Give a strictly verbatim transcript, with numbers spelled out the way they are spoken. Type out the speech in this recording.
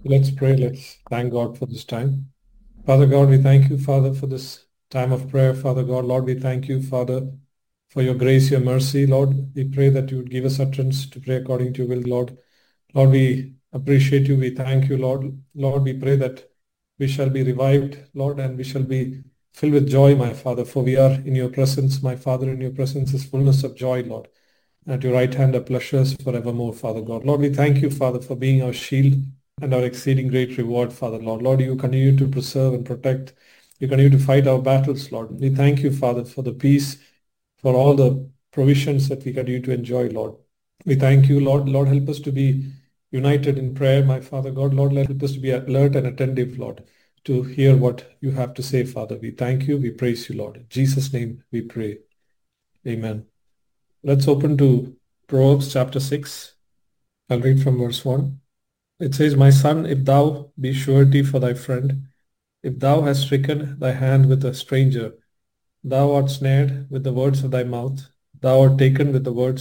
Let's pray. Let's thank God for this time. Father God, we thank you, Father, for this time of prayer. Father God, Lord, we thank you, Father, for your grace, your mercy. Lord, we pray that you would give us utterance to pray according to your will, Lord. Lord, we appreciate you. We thank you, Lord. Lord, we pray that we shall be revived, Lord, and we shall be filled with joy, my Father, for we are in your presence, my Father. In your presence is fullness of joy, Lord. At your right hand are pleasures forevermore, Father God. Lord, we thank you, Father, for being our shield and our exceeding great reward, Father, Lord. Lord, you continue to preserve and protect. You continue to fight our battles, Lord. We thank you, Father, for the peace, for all the provisions that we continue to enjoy, Lord. We thank you, Lord. Lord, help us to be united in prayer, my Father God. Lord, help us to be alert and attentive, Lord, to hear what you have to say, Father. We thank you. We praise you, Lord. In Jesus' name we pray. Amen. Let's open to Proverbs chapter six. I'll read from verse one. It says, My son, if thou be surety for thy friend, if thou hast stricken thy hand with a stranger, thou art snared with the words of thy mouth, thou art taken with the words